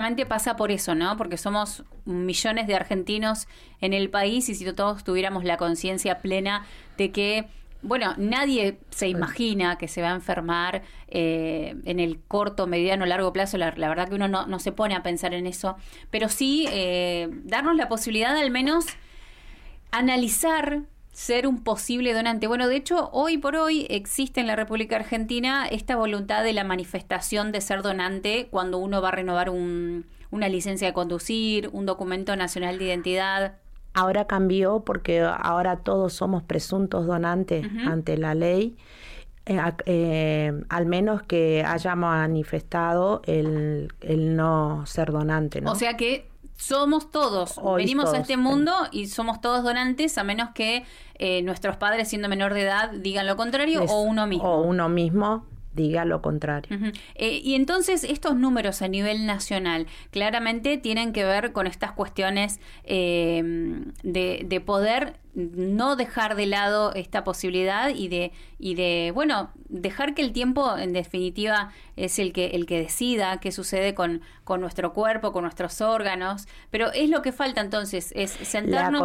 justamente pasa por eso, ¿no? Porque somos millones de argentinos en el país y si todos tuviéramos la conciencia plena de que, bueno, nadie se imagina que se va a enfermar en el corto, mediano, largo plazo. La verdad que uno no se pone a pensar en eso, pero sí darnos la posibilidad de al menos analizar ser un posible donante. Bueno, de hecho, hoy por hoy existe en la República Argentina esta voluntad de la manifestación de ser donante cuando uno va a renovar una licencia de conducir, un documento nacional de identidad. Ahora cambió porque ahora todos somos presuntos donantes ante la ley, al menos que haya manifestado el no ser donante, ¿no? O sea que somos todos, venimos a este mundo y somos todos donantes, a menos que nuestros padres, siendo menor de edad, digan lo contrario, o uno mismo. O uno mismo diga lo contrario. Y entonces estos números a nivel nacional claramente tienen que ver con estas cuestiones de poder no dejar de lado esta posibilidad y de bueno, dejar que el tiempo en definitiva es el que decida qué sucede con nuestro cuerpo, con nuestros órganos, pero es lo que falta entonces, es sentarnos.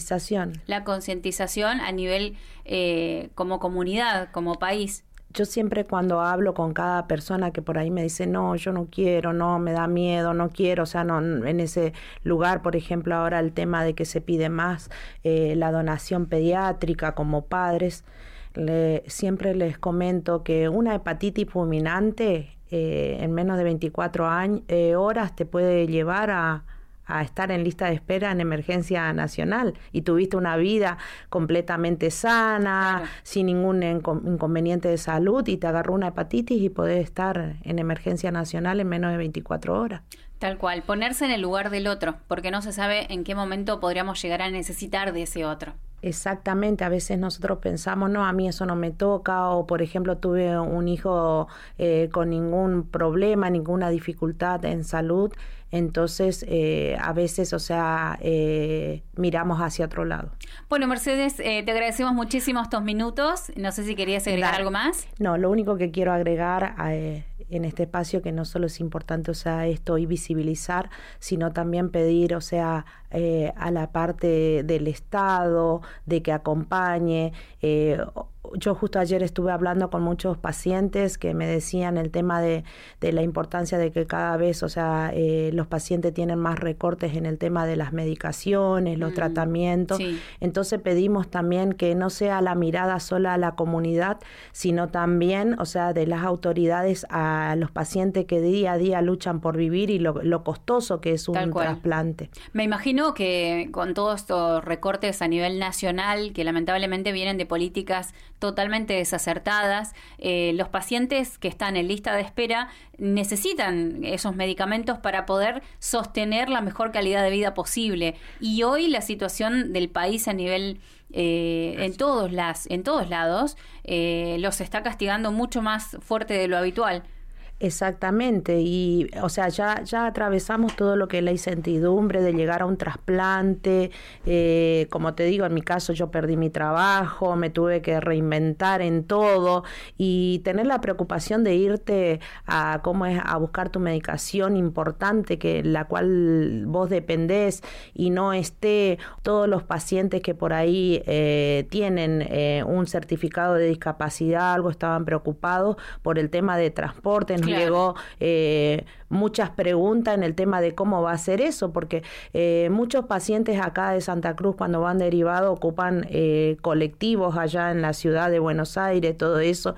La concientización a nivel como comunidad, como país. Yo siempre cuando hablo con cada persona que por ahí me dice, no, yo no quiero, no, me da miedo, no quiero, o sea, no, en ese lugar, por ejemplo, ahora el tema de que se pide más la donación pediátrica como padres, siempre les comento que una hepatitis fulminante en menos de 24 horas te puede llevar a estar en lista de espera en emergencia nacional y tuviste una vida completamente sana, claro, sin ningún inconveniente de salud y te agarró una hepatitis y podés estar en emergencia nacional en menos de 24 horas. Tal cual, ponerse en el lugar del otro, porque no se sabe en qué momento podríamos llegar a necesitar de ese otro. Exactamente, a veces nosotros pensamos, no, a mí eso no me toca, o por ejemplo tuve un hijo con ningún problema, ninguna dificultad en salud, entonces a veces, o sea, miramos hacia otro lado. Bueno, Mercedes, te agradecemos muchísimo estos minutos, no sé si querías agregar algo más. No, lo único que quiero agregar en este espacio, que no solo es importante, o sea, esto y visibilizar, sino también pedir, o sea, a la parte del Estado, de que acompañe. Yo justo ayer estuve hablando con muchos pacientes que me decían el tema de la importancia de que cada vez, o sea, los pacientes tienen más recortes en el tema de las medicaciones, los tratamientos. Sí. Entonces pedimos también que no sea la mirada sola a la comunidad, sino también, o sea, de las autoridades a los pacientes que día a día luchan por vivir y lo costoso que es un trasplante. Me imagino que con todos estos recortes a nivel nacional, que lamentablemente vienen de políticas totalmente desacertadas, los pacientes que están en lista de espera necesitan esos medicamentos para poder sostener la mejor calidad de vida posible. Y hoy la situación del país a nivel en todos lados los está castigando mucho más fuerte de lo habitual. Exactamente, y o sea, ya atravesamos todo lo que es la incertidumbre de llegar a un trasplante, como te digo, en mi caso yo perdí mi trabajo, me tuve que reinventar en todo y tener la preocupación de irte a buscar tu medicación importante, que la cual vos dependés, y no esté todos los pacientes que por ahí tienen un certificado de discapacidad, algo estaban preocupados por el tema de transporte. Llegó muchas preguntas en el tema de cómo va a ser eso, porque muchos pacientes acá de Santa Cruz cuando van derivados ocupan colectivos allá en la ciudad de Buenos Aires, todo eso,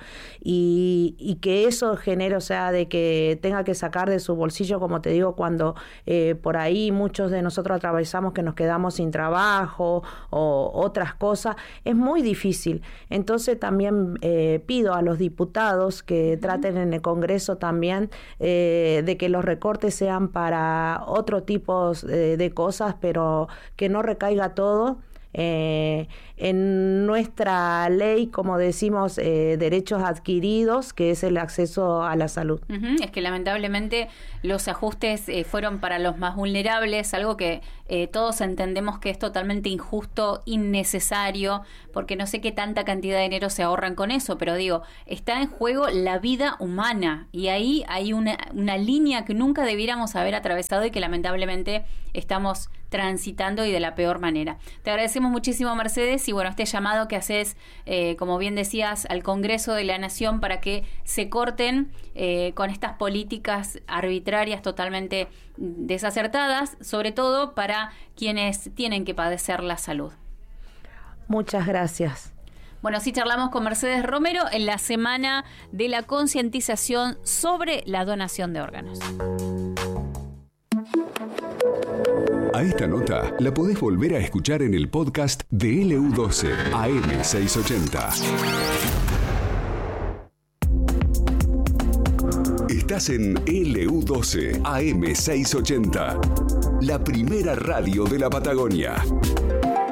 y que eso genere, o sea, de que tenga que sacar de su bolsillo, como te digo, cuando por ahí muchos de nosotros atravesamos que nos quedamos sin trabajo o otras cosas, es muy difícil. Entonces también pido a los diputados que traten en el Congreso también de que los recortes sean para otro tipo de cosas, pero que no recaiga todo en nuestra ley, como decimos, derechos adquiridos, que es el acceso a la salud. Es que lamentablemente los ajustes fueron para los más vulnerables, algo que todos entendemos que es totalmente injusto, innecesario, porque no sé qué tanta cantidad de dinero se ahorran con eso, pero digo, está en juego la vida humana y ahí hay una línea que nunca debiéramos haber atravesado y que lamentablemente estamos transitando y de la peor manera. Te agradecemos muchísimo, Mercedes, y bueno, este llamado que haces, como bien decías, al Congreso de la Nación para que se corten con estas políticas arbitrarias totalmente desacertadas, sobre todo para quienes tienen que padecer la salud. Muchas gracias. Bueno, sí charlamos con Mercedes Romero en la semana de la concientización sobre la donación de órganos. A esta nota la podés volver a escuchar en el podcast de LU12 AM680. Estás en LU12 AM680, la primera radio de la Patagonia.